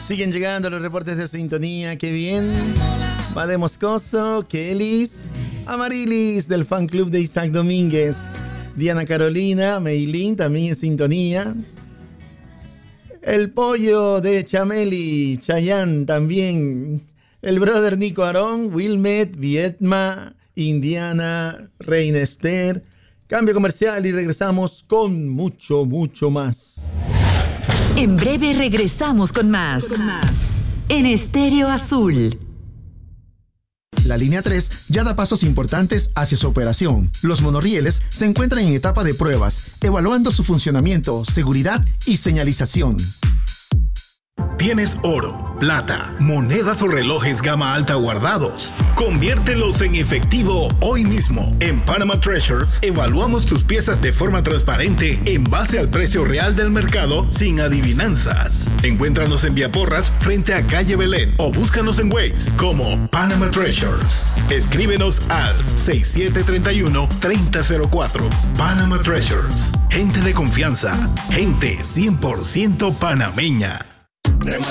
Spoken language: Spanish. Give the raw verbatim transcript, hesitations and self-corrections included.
Siguen llegando los reportes de sintonía, qué bien. Va de Moscoso, Kelis, Amarilis del fan club de Isaac Domínguez, Diana Carolina, Meilín también en sintonía. El pollo de Chameli, Chayán también. El brother Nico Arón, Wilmet, Vietma, Indiana, Reina Esther. Cambio comercial y regresamos con mucho, mucho más. En breve regresamos con más. Con más. En Estéreo Azul. La línea tres ya da pasos importantes hacia su operación. Los monorrieles se encuentran en etapa de pruebas, evaluando su funcionamiento, seguridad y señalización. ¿Tienes oro, plata, monedas o relojes gama alta guardados? Conviértelos en efectivo hoy mismo. En Panama Treasures evaluamos tus piezas de forma transparente en base al precio real del mercado sin adivinanzas. Encuéntranos en Vía Porras frente a Calle Belén o búscanos en Waze como Panama Treasures. Escríbenos al seis siete tres uno, tres cero cero cuatro. Panama Treasures. Gente de confianza. Gente cien por ciento panameña.